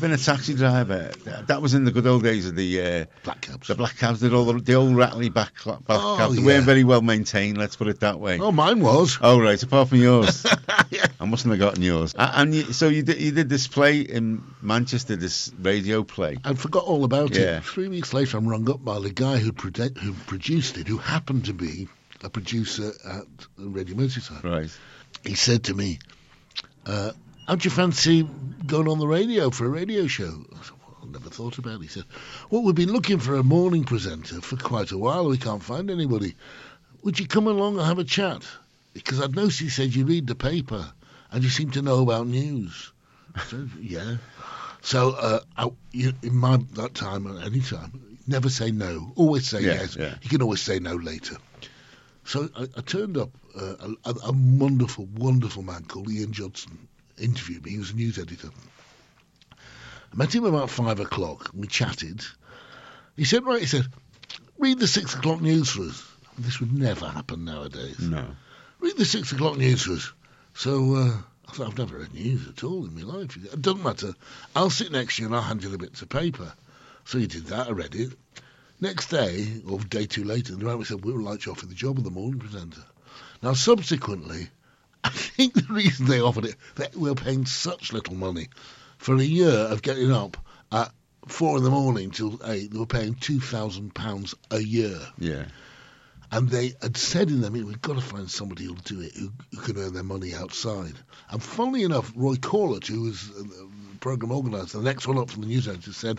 been a taxi driver, that was in the good old days of the Black cabs. The black cabs, did all the old rattly back cabs. They yeah. weren't very well maintained, let's put it that way. Oh, mine was. Oh, right, apart from yours. Yeah. I mustn't have gotten yours. So you did this play in Manchester, this radio play. I forgot all about Yeah. it. 3 weeks later, I'm rung up by the guy who produced it, who happened to be a producer at Radio Merseyside. Right. He said to me, how'd you fancy going on the radio for a radio show? I said, well, I never thought about it. He said, well, we've been looking for a morning presenter for quite a while. We can't find anybody. Would you come along and have a chat? Because I'd noticed, he said, you read the paper and you seem to know about news. I said, yeah. So in that time, at any time, never say no. Always say yes. Yeah. You can always say no later. So I turned up. A wonderful, wonderful man called Ian Judson interviewed me. He was a news editor. I met him about 5 o'clock. We chatted. He said, read the 6 o'clock news for us. This would never happen nowadays. No. Read the 6 o'clock news for us. So I thought, I've never read news at all in my life. It doesn't matter. I'll sit next to you and I'll hand you the bits of paper. So he did that. I read it. Next day, or day 2 later, the man said, we would like you offer the job of the morning presenter. Now, subsequently, I think the reason they offered it, they were paying such little money. For a year of getting up at 4 in the morning till 8, they were paying £2,000 a year. Yeah. And they had said in them, we've got to find somebody who'll do it, who can earn their money outside. And funnily enough, Roy Corlett, who was the programme organiser, the next one up from the news editor, said,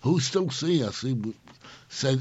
said,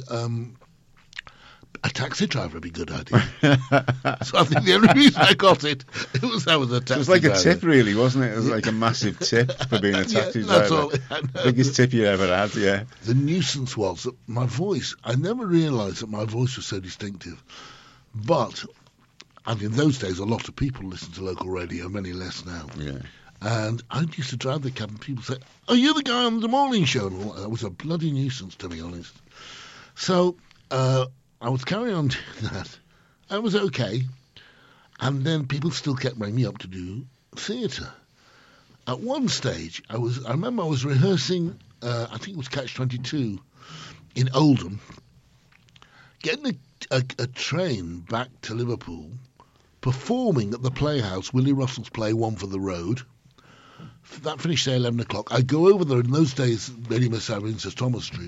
a taxi driver would be a good idea. So I think the only reason I got it was I was a taxi driver. It was like a tip, really, wasn't it? It was like a massive tip for being a taxi that's driver. all it had. Biggest tip you ever had, yeah. The nuisance was that my voice, I never realised that my voice was so distinctive. But, and in those days, a lot of people listened to local radio, many less now. Yeah. And I used to drive the cab and people say, are you the guy on the morning show? And that was a bloody nuisance, to be honest. So, I was carrying on doing that. I was okay. And then people still kept ringing me up to do theatre. At one stage, I remember I was rehearsing, I think it was Catch-22 in Oldham, getting a train back to Liverpool, performing at the Playhouse, Willie Russell's play, One for the Road. That finished at 11 o'clock. I go over there, in those days, Radio Merseyside in St Thomas Street,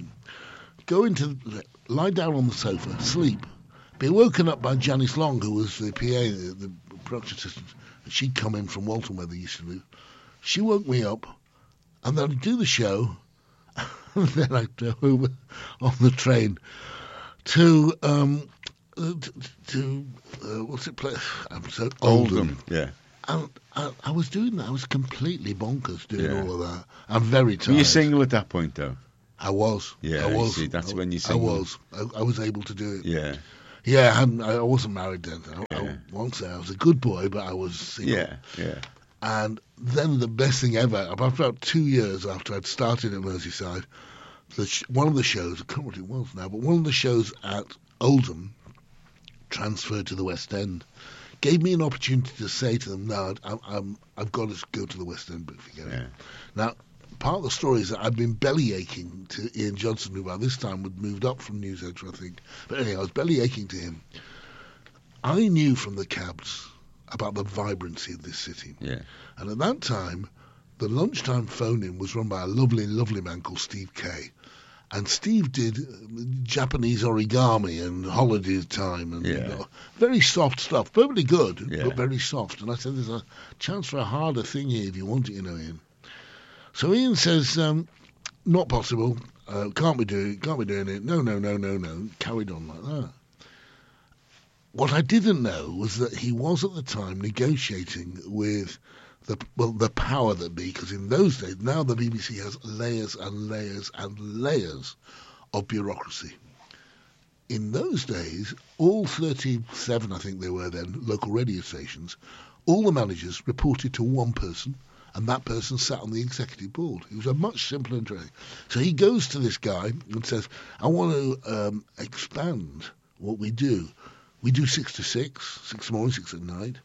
lie down on the sofa, sleep, be woken up by Janice Long, who was the PA, the production assistant. She'd come in from Walton, where they used to live. She woke me up, and then I'd do the show, and then I'd go over on the train to what's it play? Oldham. Yeah. And I was doing that. I was completely bonkers doing all of that. I'm very tired. Were you single at that point, though? I was. Yeah, I was. See, that's when you sing. I was. I was able to do it. Yeah. Yeah, I wasn't married then. I won't say I was a good boy, but I was single. Yeah. And then the best thing ever, about 2 years after I'd started at Merseyside, one of the shows, I can't remember what it was now, but one of the shows at Oldham transferred to the West End. Gave me an opportunity to say to them, no, I've got to go to the West End, but forget it. Now, part of the story is that I've been belly aching to Ian Johnson, who by this time had moved up from News Editor, I think. But anyway, I was belly aching to him. I knew from the cabs about the vibrancy of this city. Yeah. And at that time, the lunchtime phone-in was run by a lovely, lovely man called Steve Kay. And Steve did Japanese origami and holiday time and very soft stuff. Perfectly good, but very soft. And I said, there's a chance for a harder thing here if you want it, Ian. So Ian says, not possible. Can't be doing it. No. Carried on like that. What I didn't know was that he was at the time negotiating with the power that be, because in those days, now the BBC has layers and layers and layers of bureaucracy. In those days, all 37, I think they were then, local radio stations, all the managers reported to one person, and that person sat on the executive board. It was a much simpler training. So he goes to this guy and says, I want to expand what we do. We do 6 to 6, 6 in the morning, 6 at night.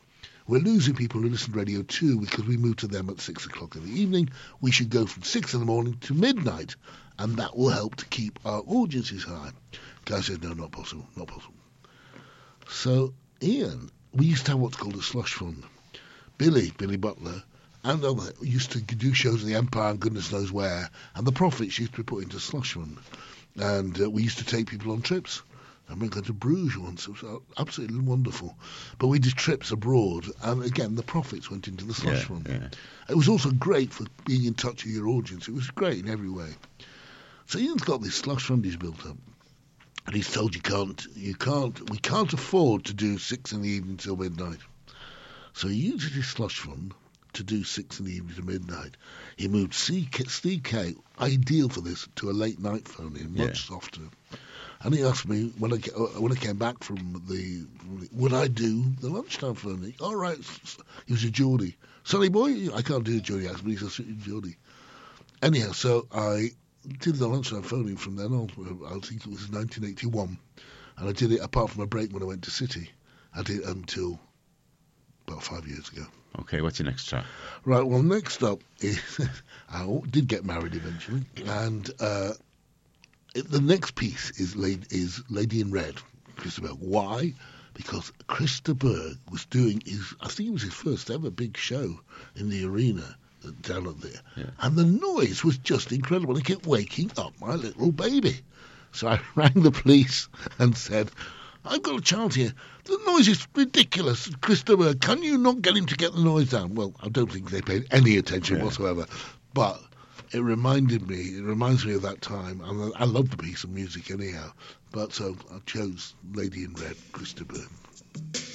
We're losing people who listen to radio too because we moved to them at 6 o'clock in the evening. We should go from 6 in the morning to midnight, and that will help to keep our audiences high. Guy said, no, not possible, not possible. So, Ian, we used to have what's called a slush fund. Billy Butler, and other used to do shows in the Empire and goodness knows where, and the profits used to be put into slush fund. And we used to take people on trips. I remember going to Bruges once. It was absolutely wonderful. But we did trips abroad, and again, the profits went into the slush fund. Yeah. It was also great for being in touch with your audience. It was great in every way. So Ian's got this slush fund he's built up, and he's told we can't afford to do 6 in the evening till midnight. So he uses his slush fund to do 6 in the evening to midnight. He moved Steve K, ideal for this, to a late night phone-in, much softer. And he asked me when I came back from would I do the lunchtime phone-in? All right, he was a Geordie. Sonny boy, I can't do a Geordie accent, but he's a sweet Geordie. Anyhow, so I did the lunchtime phone-in from then on. I think it was 1981, and I did it apart from a break when I went to City. I did it until about 5 years ago. Okay, what's your next track? Right, well, next up is I did get married eventually, and the next piece is Lady in Red, Chris de Burgh. Why? Because Chris de Burgh was doing I think it was his first ever big show in the arena down up there, and the noise was just incredible. It kept waking up my little baby. So I rang the police and said, I've got a child here. The noise is ridiculous. Chris de Burgh, can you not get him to get the noise down? Well, I don't think they paid any attention whatsoever. But it reminds me of that time. And I love the piece of music anyhow. But so I chose Lady in Red, Chris de Burgh.